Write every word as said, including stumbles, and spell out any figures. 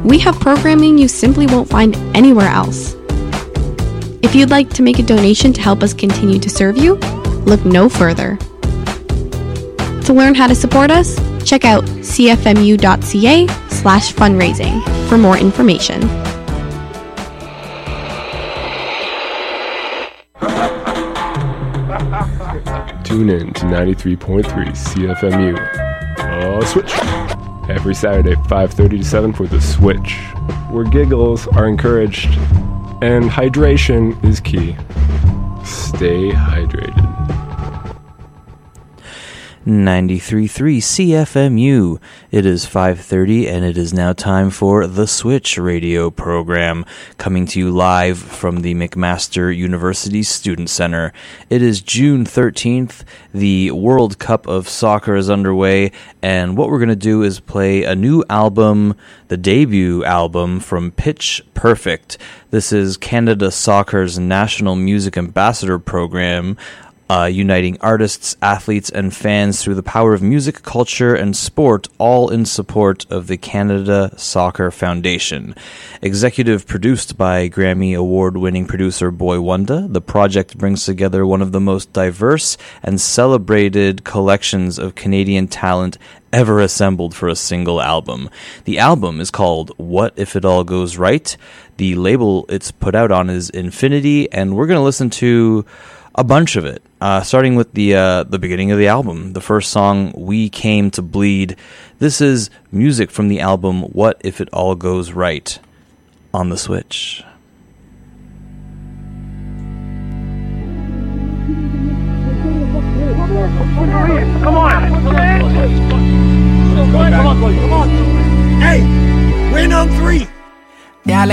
we have programming you simply won't find anywhere else. If you'd like to make a donation to help us continue to serve you, look no further. To learn how to support us, check out cfmu.ca slash fundraising for more information. Tune in to ninety-three point three C F M U. Oh, Switch! Every Saturday, five thirty to seven for The Switch, where giggles are encouraged and hydration is key. Stay hydrated. ninety-three point three C F M U. It is five thirty and it is now time for The Switch radio program, coming to you live from the McMaster University Student Center. It is June thirteenth. The World Cup of Soccer is underway, and what we're going to do is play a new album, the debut album from Pitch Perfect. This is Canada Soccer's National Music Ambassador program, Uh, uniting artists, athletes, and fans through the power of music, culture, and sport, all in support of the Canada Soccer Foundation. Executive produced by Grammy Award-winning producer Boy Wonder, the project brings together one of the most diverse and celebrated collections of Canadian talent ever assembled for a single album. The album is called What If It All Goes Right? The label it's put out on is Infinity, and we're going to listen to a bunch of it, uh, starting with the uh, the beginning of the album. The first song, We Came to Bleed. This is music from the album What If It All Goes Right on The Switch. Come on! Come on, come on, come on! Hey, win on three!